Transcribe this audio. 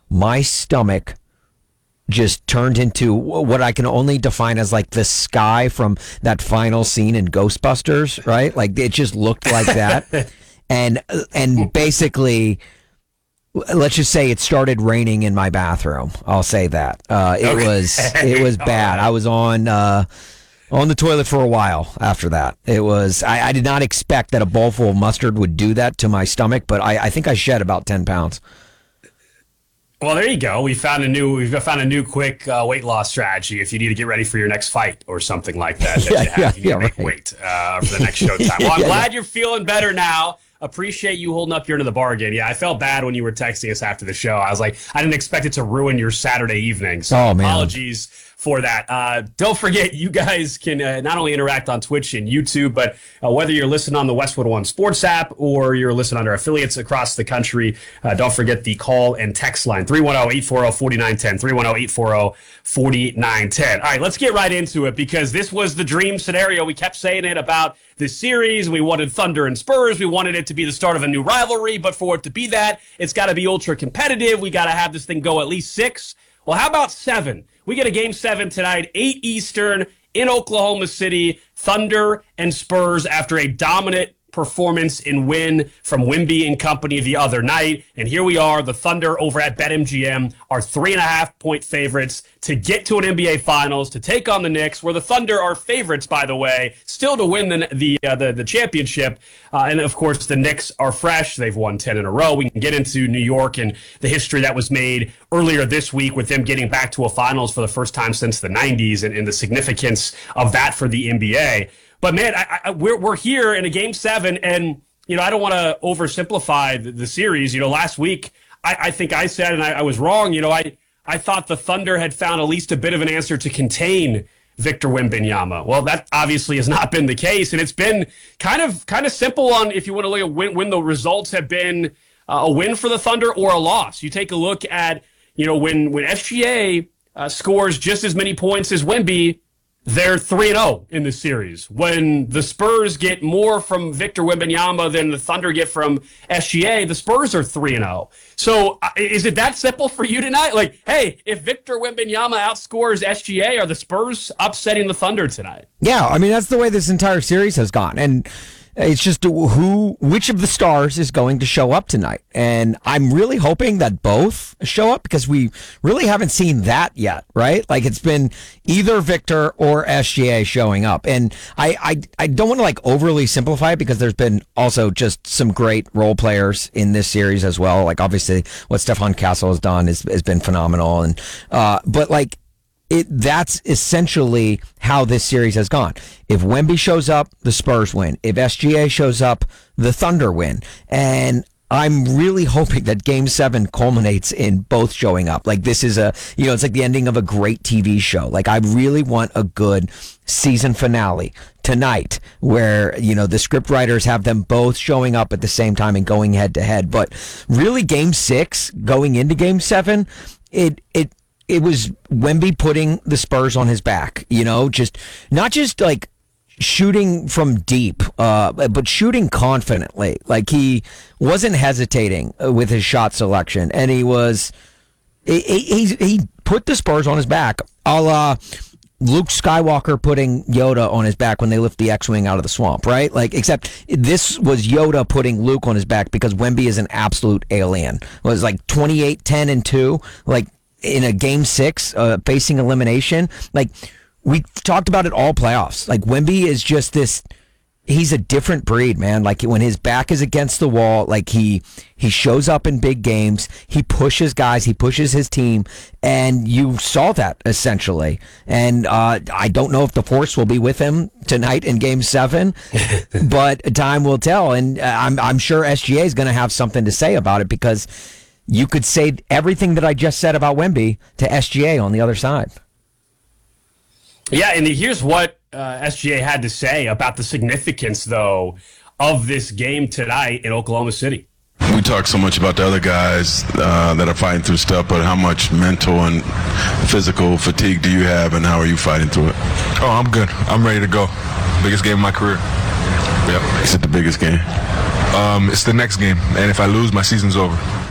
my stomach just turned into what I can only define as like the sky from that final scene in Ghostbusters, right? Like it just looked like that. and basically, let's just say it started raining in my bathroom. I'll say that. It was bad. I was on the toilet for a while after that. I did not expect that a bowl full of mustard would do that to my stomach, but I think I shed about 10 pounds. Well, there you go. We've found a new quick weight loss strategy if you need to get ready for your next fight or something like that. You need to make weight for the next showtime. Well, I'm glad you're feeling better now. Appreciate you holding up your end of the bargain. Yeah, I felt bad when you were texting us after the show. I was like, I didn't expect it to ruin your Saturday evening. So apologies for that. Don't forget, you guys can not only interact on Twitch and YouTube, but whether you're listening on the Westwood One Sports app or you're listening on our affiliates across the country, don't forget the call and text line, 310-840-4910, 310-840-4910. All right, let's get right into it because this was the dream scenario. We kept saying it about this series. We wanted Thunder and Spurs. We wanted it to be the start of a new rivalry, but for it to be that, it's got to be ultra competitive. We got to have this thing go at least 6. Well, how about 7? We get a Game 7 tonight, 8 Eastern in Oklahoma City. Thunder and Spurs after a dominant performance and win from Wemby and company the other night. And here we are, the Thunder over at BetMGM are 3.5-point favorites to get to an NBA Finals, to take on the Knicks, where the Thunder are favorites, by the way, still to win the championship. And, of course, the Knicks are fresh. They've won 10 in a row. We can get into New York and the history that was made earlier this week with them getting back to a Finals for the first time since the 90s and the significance of that for the NBA. But, man, we're here in a Game 7, and, I don't want to oversimplify the series. Last week, I think I said, and I was wrong, I thought the Thunder had found at least a bit of an answer to contain Victor Wembanyama. Well, that obviously has not been the case, and it's been kind of simple on if you want to look at when the results have been a win for the Thunder or a loss. You take a look at, when SGA scores just as many points as Wemby, they're 3-0 in the series. When the Spurs get more from Victor Wembanyama than the Thunder get from SGA, the Spurs are 3-0. So is it that simple for you tonight? Like, hey, if Victor Wembanyama outscores SGA, are the Spurs upsetting the Thunder tonight? Yeah, I mean, that's the way this entire series has gone. And it's just which of the stars is going to show up tonight. And I'm really hoping that both show up because we really haven't seen that yet, right? Like it's been either Victor or SGA showing up. And I don't want to like overly simplify it because there's been also just some great role players in this series as well. Like obviously what Stefan Castle has done has been phenomenal. And, but like, that's essentially how this series has gone. If Wemby shows up, the Spurs win. If SGA shows up, the Thunder win. And I'm really hoping that Game 7 culminates in both showing up. Like this is it's like the ending of a great TV show. Like I really want a good season finale tonight where, the script writers have them both showing up at the same time and going head to head. But really Game 6 going into Game 7, it was Wemby putting the Spurs on his back, just not just like shooting from deep, but shooting confidently. Like he wasn't hesitating with his shot selection, and he put the Spurs on his back, a la Luke Skywalker putting Yoda on his back when they lift the X-Wing out of the swamp, right? Like, except this was Yoda putting Luke on his back because Wemby is an absolute alien. It was like 28, 10, and 2, like, in a Game 6, facing elimination. Like, we talked about it all playoffs. Like, Wemby is just this, he's a different breed, man. Like, when his back is against the wall, like, he shows up in big games, he pushes guys, he pushes his team, and you saw that, essentially. And I don't know if the Force will be with him tonight in Game 7, but time will tell. And I'm sure SGA is going to have something to say about it because you could say everything that I just said about Wemby to SGA on the other side. Yeah, and here's what SGA had to say about the significance, though, of this game tonight in Oklahoma City. We talk so much about the other guys that are fighting through stuff, but how much mental and physical fatigue do you have, and how are you fighting through it? Oh, I'm good. I'm ready to go. Biggest game of my career. Yep. Is it the biggest game? It's the next game, and if I lose, my season's over.